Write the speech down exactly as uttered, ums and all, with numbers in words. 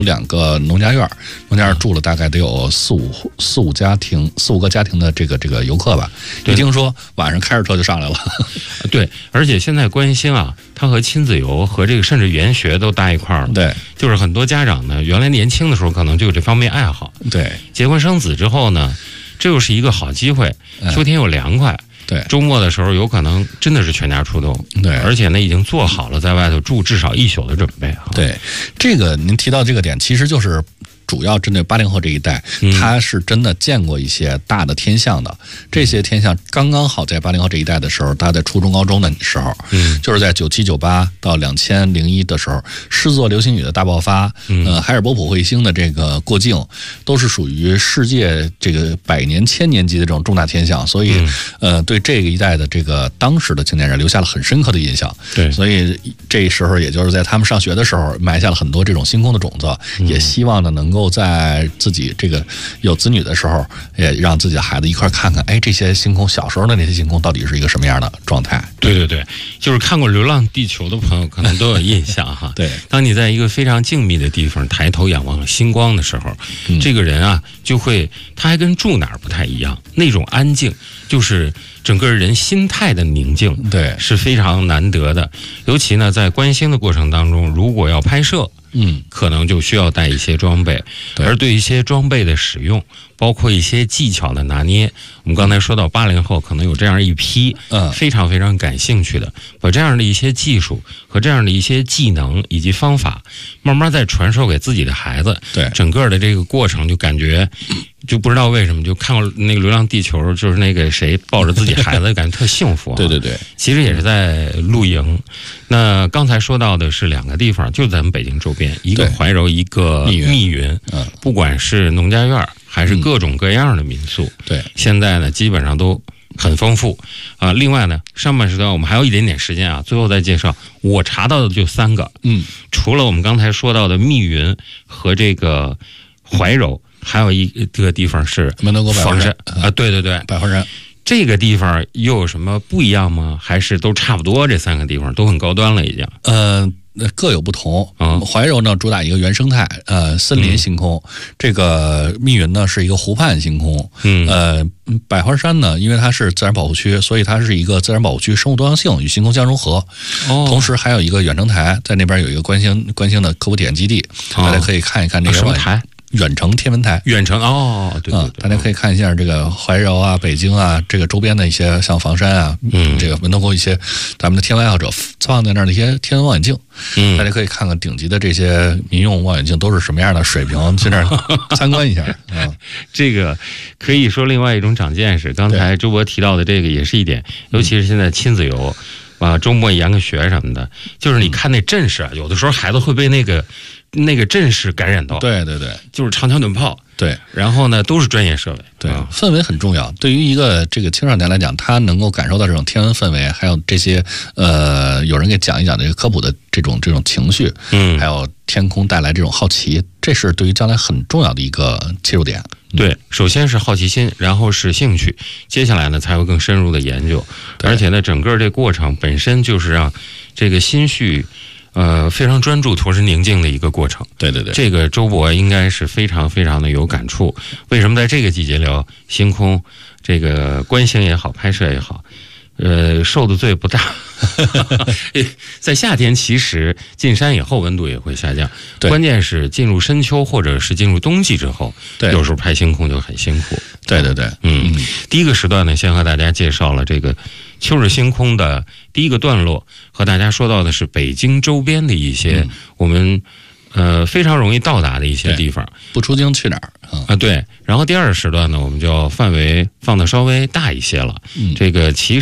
两个农家院，农家院住了大概得有四五四五家庭，四五个家庭的这个这个游客吧。一听说晚上开着车就上来了。 对，而且现在观星啊，它和亲子游和这个甚至研学都搭一块儿了。 对， 就是很多家长呢，原来年轻的时候可能就有这方面爱好。 对， 结婚生子之后呢，这又是一个好机会。秋天又凉快。 对， 周末的时候有可能真的是全家出动， 对， 而且呢已经做好了在外头住至少一宿的准备。 对，这个您提到这个点，其实就是主要针对八零后这一代，他是真的见过一些大的天象的。这些天象刚刚好在八零后这一代的时候，他在初中高中的时候，嗯，就是在九七九八到两千零一的时候，狮子座流星雨的大爆发，呃，海尔波普彗星的这个过境，都是属于世界这个百年千年级的这种重大天象，所以，呃，对这个一代的这个当时的青年人留下了很深刻的印象。 对， 所以这时候也就是在他们上学的时候，埋下了很多这种星空的种子，也希望呢能够在自己这个有子女的时候，也让自己的孩子一块看看，哎，这些星空小时候的那些星空到底是一个什么样的状态？ 对对对，就是看过《流浪地球》的朋友可能都有印象哈。 对， 当你在一个非常静谧的地方抬头仰望星光的时候，嗯、这个人啊就会，他还跟住哪儿不太一样，那种安静就是整个人心态的宁静， 对， 是非常难得的。尤其呢，在观星的过程当中，如果要拍摄，嗯，可能就需要带一些装备，而对一些装备的使用，包括一些技巧的拿捏，我们刚才说到八零后可能有这样一批，嗯，非常非常感兴趣的，把这样的一些技术和这样的一些技能以及方法，慢慢再传授给自己的孩子， 对， 整个的这个过程就感觉。就不知道为什么就看过那个《流浪地球》，就是那个谁抱着自己孩子，感觉特幸福、啊。 对对对， 其实也是在露营。那刚才说到的是两个地方，就咱们北京周边，一个怀柔，一个密云。密云，嗯，不管是农家院还是各种各样的民宿，嗯、 对， 现在呢基本上都很丰富啊。另外呢，上半时段我们还有一点点时间啊，最后再介绍。我查到的就三个，嗯，除了我们刚才说到的密云和这个怀柔。还有一个地方是门头沟百花山啊，对对对， 百花山这个地方又有什么不一样吗？还是都差不多？这三个地方都很高端了，已经。 呃，各有不同。嗯，怀柔呢主打一个原生态，呃，森林星空。嗯、这个密云呢是一个湖畔星空。嗯，呃，百花山呢，因为它是自然保护区，所以它是一个自然保护区生物多样性与星空相融合。哦，同时还有一个远程台，在那边有一个观星观星的科普体验基地，哦、大家可以看一看这个、 啊、什么台。 远程天文台， 远程哦，对对对、 嗯，大家可以看一下这个怀柔啊、北京啊，这个周边的一些像房山啊，嗯，这个门头沟一些咱们的天文爱好者放在那儿的一些天文望远镜，嗯，大家可以看看顶级的这些民用望远镜都是什么样的水平，去那儿参观一下。嗯， 这个可以说另外一种长见识。刚才周博提到的这个也是一点，尤其是现在亲子游。啊，周末研个学什么的，就是你看那阵势啊，有的时候孩子会被那个那个阵势感染到。 对对对， 就是长枪短炮。 对， 然后呢，都是专业设备。 对，啊、氛围很重要。对于一个这个青少年来讲，他能够感受到这种天文氛围，还有这些呃，有人给讲一讲这个科普的这种这种情绪，嗯，还有天空带来这种好奇，这是对于将来很重要的一个切入点。 对，首先是好奇心，然后是兴趣，接下来呢才会更深入的研究，而且呢，整个这过程本身就是让这个心绪，呃，非常专注，同时宁静的一个过程。 对对对， 这个周博应该是非常非常的有感触。为什么在这个季节聊星空，这个观星也好，拍摄也好？呃，受的罪不大，在夏天其实进山以后温度也会下降，关键是进入深秋或者是进入冬季之后，对，有时候拍星空就很辛苦。 对对对， 嗯，嗯第一个时段呢，先和大家介绍了这个秋日星空的第一个段落，和大家说到的是北京周边的一些、嗯、我们。呃，非常容易到达的一些地方， 不出京去哪儿啊、 啊？对。然后第二时段呢，我们就范围放的稍微大一些了。嗯，这个其实。